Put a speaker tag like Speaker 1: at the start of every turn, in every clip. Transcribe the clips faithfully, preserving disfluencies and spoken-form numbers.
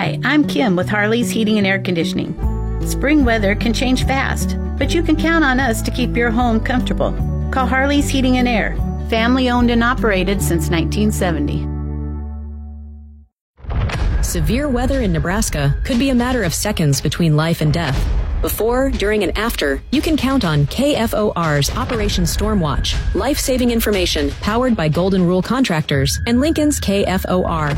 Speaker 1: Hi, I'm Kim with Harley's Heating and Air Conditioning. Spring weather can change fast, but you can count on us to keep your home comfortable. Call Harley's Heating and Air, family owned and operated since nineteen seventy.
Speaker 2: Severe weather in Nebraska could be a matter of seconds between life and death. Before, during, and after, you can count on K F O R's Operation Stormwatch, life-saving information powered by Golden Rule Contractors and Lincoln's K F O R.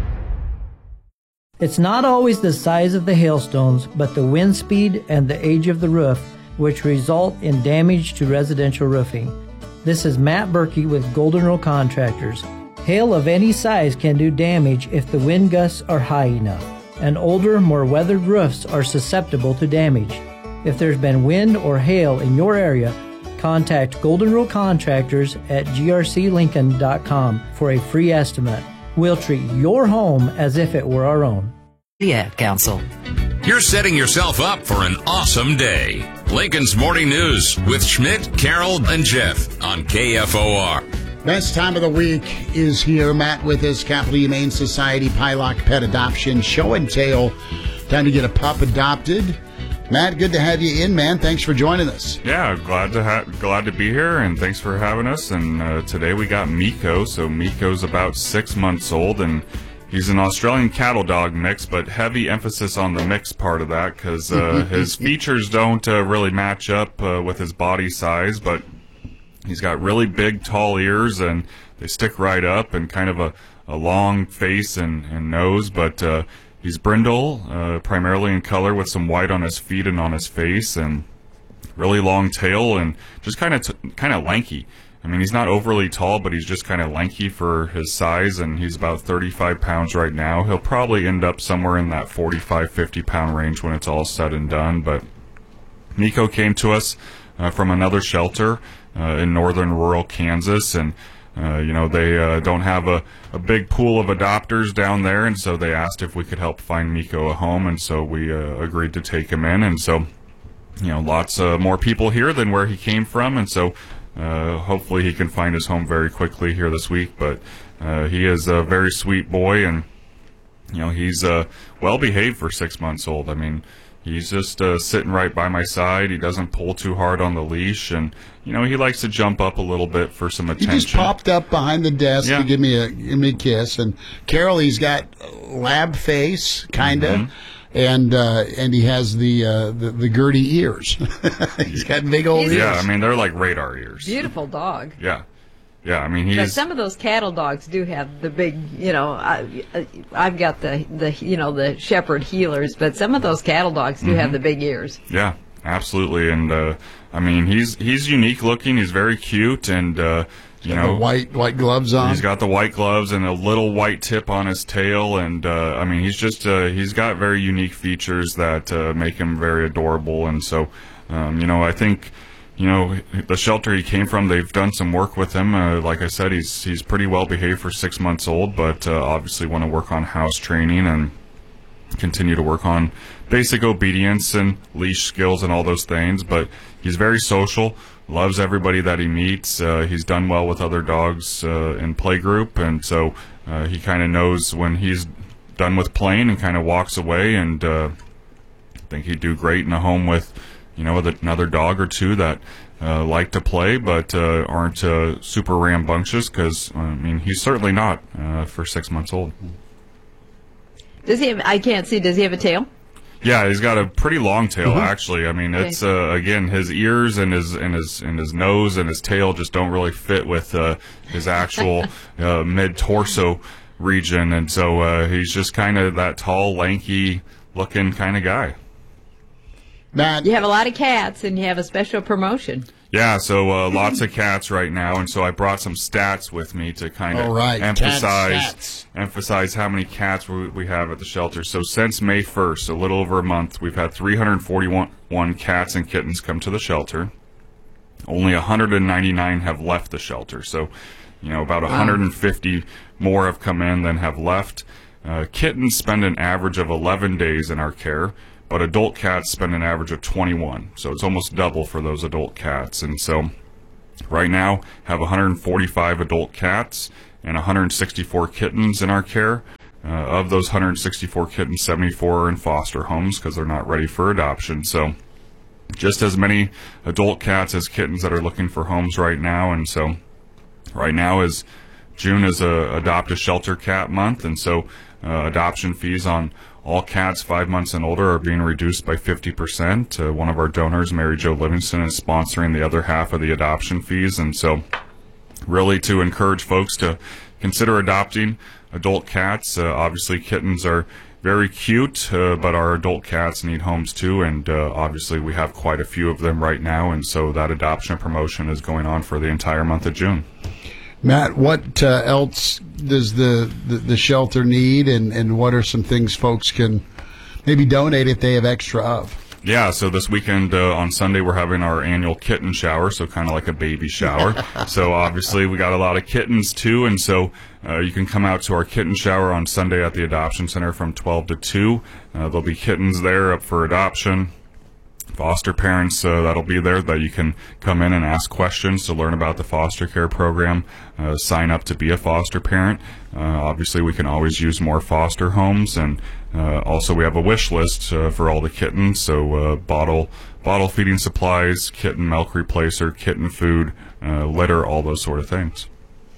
Speaker 3: It's not always the size of the hailstones, but the wind speed and the age of the roof, which result in damage to residential roofing. This is Matt Berkey with Golden Rule Contractors. Hail of any size can do damage if the wind gusts are high enough, and older, more weathered roofs are susceptible to damage. If there's been wind or hail in your area, contact Golden Rule Contractors at G R C Lincoln dot com for a free estimate. We'll treat your home as if it were our own.
Speaker 4: The Ad Council.
Speaker 5: You're setting yourself up for an awesome day. Lincoln's Morning News with Schmidt, Carol, and Jeff on K F O R.
Speaker 6: Best time of the week is here. Matt with his Capital Humane Society Pylock Pet Adoption Show and Tell. Time to get a pup adopted. Matt, good to have you in, man. Thanks for joining us.
Speaker 7: Yeah, glad to ha- glad to be here, and thanks for having us. And uh, today we got Miko. So Miko's about six months old, and he's an Australian cattle dog mix, but heavy emphasis on the mix part of that because uh, his features don't uh, really match up uh, with his body size, but he's got really big, tall ears, and they stick right up, and kind of a, a long face and, and nose, but uh, he's brindle, uh, primarily in color, with some white on his feet and on his face, and really long tail, and just kind of t- kind of lanky. I mean, he's not overly tall, but he's just kind of lanky for his size, and he's about thirty-five pounds right now. He'll probably end up somewhere in that forty-five, fifty pound range when it's all said and done, but Miko came to us uh, from another shelter uh, in northern rural Kansas, and Uh, you know, they uh, don't have a, a big pool of adopters down there, and so they asked if we could help find Miko a home, and so we uh, agreed to take him in. And so, you know, lots uh, more people here than where he came from, and so uh, hopefully he can find his home very quickly here this week. But uh, he is a very sweet boy, and, you know, he's uh, well-behaved for six months old. I mean, he's just uh, sitting right by my side. He doesn't pull too hard on the leash, and you know he likes to jump up a little bit for some attention.
Speaker 6: He just popped up behind the desk
Speaker 7: yeah.
Speaker 6: to give me a give me a kiss. And Carol, he's got lab face, kind of, mm-hmm. and uh, and he has the uh, the, the girty ears. He's got big old
Speaker 7: he's
Speaker 6: ears.
Speaker 7: Yeah, I mean they're like radar ears.
Speaker 8: Beautiful dog.
Speaker 7: Yeah. Yeah, I mean, he's...
Speaker 8: But some of those cattle dogs do have the big, you know, I, I've got the, the, you know, the shepherd healers, but some of those cattle dogs do mm-hmm. have the big ears.
Speaker 7: Yeah, absolutely. And, uh, I mean, he's he's unique looking. He's very cute, and, uh, you know...
Speaker 6: The white, white gloves on.
Speaker 7: He's got the white gloves and a little white tip on his tail, and, uh, I mean, he's just, uh, he's got very unique features that uh, make him very adorable, and so, um, you know, I think... You know, the shelter he came from, they've done some work with him. Uh, like I said, he's he's pretty well behaved for six months old, but uh, obviously want to work on house training and continue to work on basic obedience and leash skills and all those things. But he's very social, loves everybody that he meets. Uh, he's done well with other dogs uh, in playgroup, and so uh, he kind of knows when he's done with playing and kind of walks away. And uh, I think he'd do great in a home with, you know, with another dog or two that uh, like to play but uh, aren't uh, super rambunctious, because, I mean, he's certainly not uh, for six months old.
Speaker 8: Does he have, I can't see, does he have a tail?
Speaker 7: Yeah, he's got a pretty long tail, mm-hmm. actually. I mean,
Speaker 8: okay.
Speaker 7: it's, uh, again, his ears and his and his, and his nose and his tail just don't really fit with uh, his actual uh, mid-torso region, and so uh, he's just kind of that tall, lanky-looking kind of guy.
Speaker 6: Matt.
Speaker 8: You have a lot of cats, and you have a special promotion.
Speaker 7: Yeah, so uh, lots of cats right now, and so I brought some stats with me to kind of
Speaker 6: right.
Speaker 7: emphasize emphasize how many cats we, we have at the shelter. So since May first, a little over a month, we've had three hundred forty-one cats and kittens come to the shelter. Only one hundred ninety-nine have left the shelter, so you know about one hundred fifty more have come in than have left. Uh, kittens spend an average of eleven days in our care, but adult cats spend an average of twenty-one, so it's almost double for those adult cats. And so right now have one hundred forty-five adult cats and one hundred sixty-four kittens in our care. uh, of those one hundred sixty-four kittens, seventy-four are in foster homes because they're not ready for adoption. So just as many adult cats as kittens that are looking for homes right now. And so right now is June is a Adopt a Shelter Cat month, and so uh, adoption fees on all cats five months and older are being reduced by fifty percent. Uh, one of our donors, Mary Jo Livingston, is sponsoring the other half of the adoption fees, and so really to encourage folks to consider adopting adult cats. Uh, obviously, kittens are very cute, uh, but our adult cats need homes too, and uh, obviously we have quite a few of them right now, and so that adoption promotion is going on for the entire month of June.
Speaker 6: Matt, what uh, else does the, the, the shelter need, and, and what are some things folks can maybe donate if they have extra of?
Speaker 7: Yeah, so this weekend uh, on Sunday we're having our annual kitten shower, so kind of like a baby shower. So obviously we got a lot of kittens too, and so uh, you can come out to our kitten shower on Sunday at the Adoption Center from twelve to two. Uh, there'll be kittens there up for adoption. Foster parents uh, that'll be there that you can come in and ask questions to learn about the foster care program, uh, sign up to be a foster parent. Uh, obviously we can always use more foster homes, and uh, also we have a wish list uh, for all the kittens, so uh, bottle bottle feeding supplies, kitten milk replacer, kitten food, uh, litter, all those sort of things.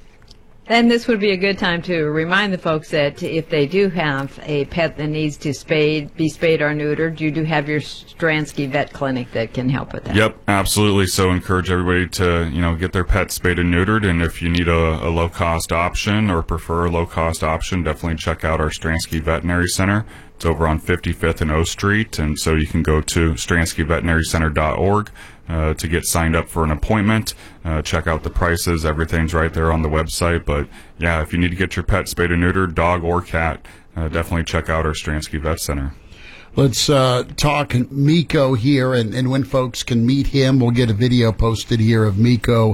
Speaker 8: And this would be a good time to remind the folks that if they do have a pet that needs to spade, be spayed or neutered, you do have your Stransky Vet Clinic that can help with that.
Speaker 7: Yep, absolutely. So encourage everybody to, you know, get their pet spayed and neutered, and if you need a, a low-cost option or prefer a low-cost option, definitely check out our Stransky Veterinary Center. It's over on fifty-fifth and O Street, and so you can go to stransky veterinary center dot org uh, to get signed up for an appointment. Uh, check out the prices. Everything's right there on the website. But, yeah, if you need to get your pet spayed and neutered, dog or cat, uh, definitely check out our Stransky Vet Center.
Speaker 6: Let's uh, talk Miko here, and, and when folks can meet him. We'll get a video posted here of Miko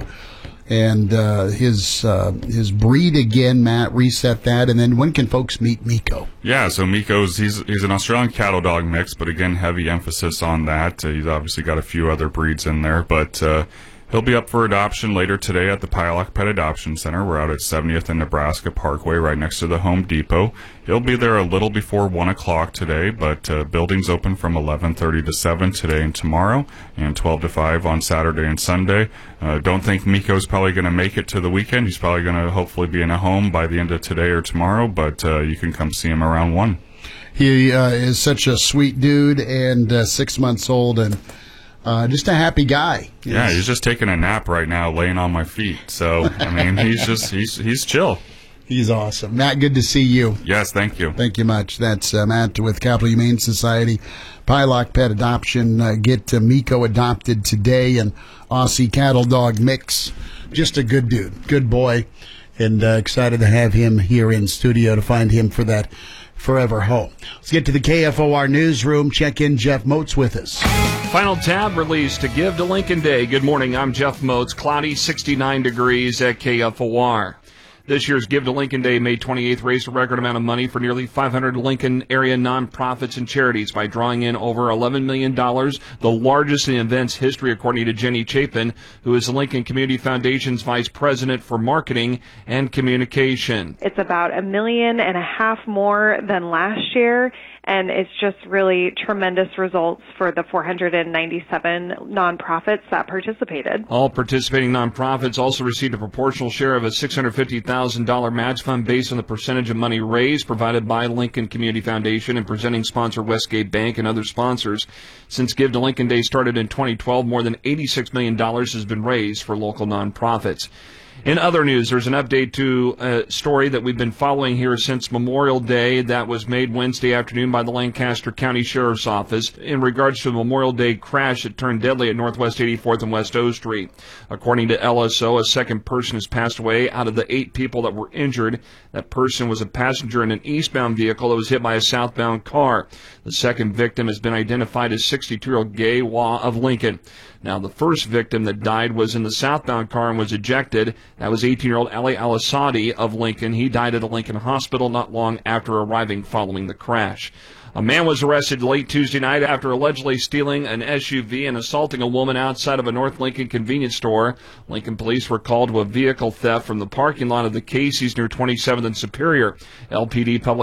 Speaker 6: and uh, his uh, his breed again. Matt, reset that, and then when can folks meet Miko?
Speaker 7: Yeah, so Miko's he's he's an Australian cattle dog mix, but again, heavy emphasis on that. Uh, he's obviously got a few other breeds in there, but uh, he'll be up for adoption later today at the Pylok Pet Adoption Center. We're out at seventieth and Nebraska Parkway, right next to the Home Depot. He'll be there a little before one o'clock today, but uh, buildings open from eleven thirty to seven today and tomorrow, and twelve to five on Saturday and Sunday. Uh, don't think Miko's probably going to make it to the weekend. He's probably going to hopefully be in a home by the end of today or tomorrow, but uh, you can come see him around one.
Speaker 6: He uh, is such a sweet dude, and uh, six months old, and Uh, just a happy guy.
Speaker 7: Yeah, he's just taking a nap right now, laying on my feet. So, I mean, he's just, he's he's chill.
Speaker 6: He's awesome. Matt, good to see you.
Speaker 7: Yes, thank you.
Speaker 6: Thank you much. That's uh, Matt with Capital Humane Society, Pylok Pet Adoption. Uh, get uh, Miko adopted today, and Aussie cattle dog mix. Just a good dude, good boy, and uh, excited to have him here in studio to find him for that forever home. Let's get to the K F O R newsroom. Check in. Jeff Moats with us.
Speaker 4: Final tab released to give to Lincoln Day. Good morning, I'm Jeff Moats. Cloudy, sixty-nine degrees at K F O R. This year's Give to Lincoln Day, May twenty-eighth, raised a record amount of money for nearly five hundred Lincoln area nonprofits and charities by drawing in over eleven million dollars, the largest in the event's history, according to Jenny Chapin, who is the Lincoln Community Foundation's Vice President for Marketing and Communication.
Speaker 9: It's about a million and a half more than last year, and it's just really tremendous results for the four hundred ninety-seven nonprofits that participated.
Speaker 4: All participating nonprofits also received a proportional share of a six hundred fifty thousand dollars match fund based on the percentage of money raised provided by Lincoln Community Foundation and presenting sponsor Westgate Bank and other sponsors. Since Give to Lincoln Day started in twenty twelve, more than eighty-six million dollars has been raised for local nonprofits. In other news, there's an update to a story that we've been following here since Memorial Day that was made Wednesday afternoon by the Lancaster County Sheriff's Office in regards to the Memorial Day crash that turned deadly at Northwest eighty-fourth and West O Street. According to L S O, a second person has passed away out of the eight people that were injured. That person was a passenger in an eastbound vehicle that was hit by a southbound car. The second victim has been identified as sixty-two-year-old Gay Waugh of Lincoln. Now, the first victim that died was in the southbound car and was ejected. That was eighteen-year-old Ali Al-Asadi of Lincoln. He died at a Lincoln hospital not long after arriving following the crash. A man was arrested late Tuesday night after allegedly stealing an S U V and assaulting a woman outside of a North Lincoln convenience store. Lincoln police were called to a vehicle theft from the parking lot of the Casey's near twenty-seventh and Superior. L P D Public